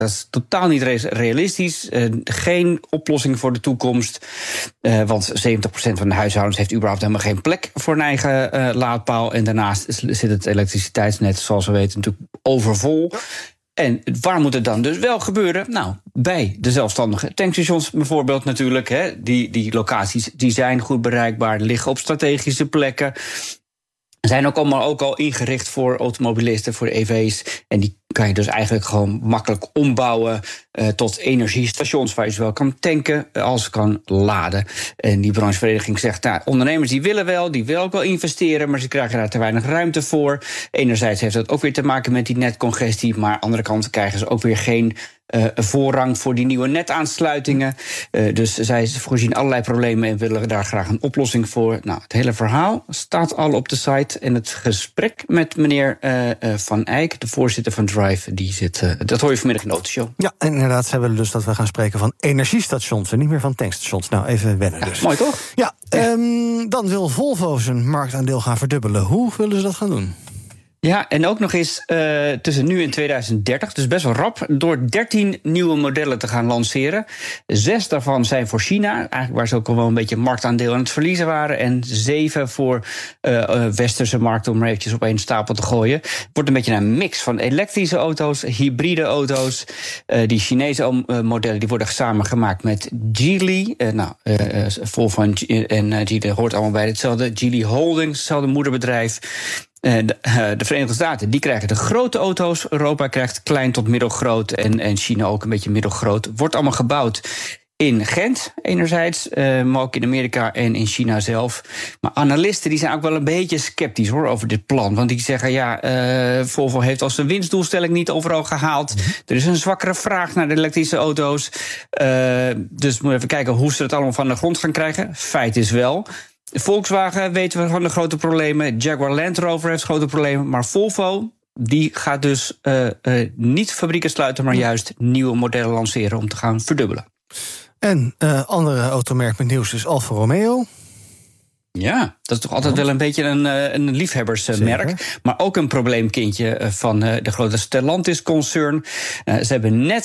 Dat is totaal niet realistisch. Geen oplossing voor de toekomst. Want 70% van de huishoudens heeft überhaupt helemaal geen plek voor een eigen laadpaal. En daarnaast zit het elektriciteitsnet, zoals we weten, natuurlijk overvol. En waar moet het dan dus wel gebeuren? Nou, bij de zelfstandige tankstations bijvoorbeeld natuurlijk. Hè. Die locaties die zijn goed bereikbaar, liggen op strategische plekken. Zijn ook allemaal ook al ingericht voor automobilisten, voor EV's. En die kan je dus eigenlijk gewoon makkelijk ombouwen tot energiestations waar je zowel kan tanken als kan laden. En die branchevereniging zegt, nou, ondernemers die willen ook wel investeren, maar ze krijgen daar te weinig ruimte voor. Enerzijds heeft dat ook weer te maken met die netcongestie, maar aan de andere kant krijgen ze ook weer geen voorrang voor die nieuwe netaansluitingen. Dus zij voorzien allerlei problemen en willen daar graag een oplossing voor. Nou, het hele verhaal staat al op de site. En het gesprek met meneer Van Eyck, de voorzitter van Drive, die zit. Dat hoor je vanmiddag in de autoshow. Ja, en inderdaad, ze willen dus dat we gaan spreken van energiestations en niet meer van tankstations. Nou, even wennen dus. Ja, mooi toch? Ja, dan wil Volvo zijn marktaandeel gaan verdubbelen. Hoe willen ze dat gaan doen? Ja, en ook nog eens tussen nu en 2030, dus best wel rap, door 13 nieuwe modellen te gaan lanceren. 6 daarvan zijn voor China, eigenlijk waar ze ook al wel een beetje marktaandeel aan het verliezen waren. En 7 voor westerse markten, om maar eventjes op één stapel te gooien. Het wordt een beetje een mix van elektrische auto's, hybride auto's. Die Chinese modellen die worden samengemaakt met Geely. Volvo en Geely hoort allemaal bij hetzelfde. Geely Holdings, hetzelfde moederbedrijf. De Verenigde Staten die krijgen de grote auto's. Europa krijgt klein tot middelgroot. En China ook een beetje middelgroot. Wordt allemaal gebouwd in Gent enerzijds, maar ook in Amerika en in China zelf. Maar analisten die zijn ook wel een beetje sceptisch over dit plan. Want die zeggen, Volvo heeft als zijn winstdoelstelling niet overal gehaald. Er is een zwakkere vraag naar de elektrische auto's. Dus we moeten even kijken hoe ze het allemaal van de grond gaan krijgen. Feit is wel, Volkswagen weten we van de grote problemen. Jaguar Land Rover heeft grote problemen. Maar Volvo die gaat dus niet fabrieken sluiten, maar juist nieuwe modellen lanceren om te gaan verdubbelen. En andere automerk met nieuws is Alfa Romeo. Ja, dat is toch altijd wel een beetje een liefhebbersmerk. Zeker. Maar ook een probleemkindje van de grote Stellantis-concern. Ze hebben net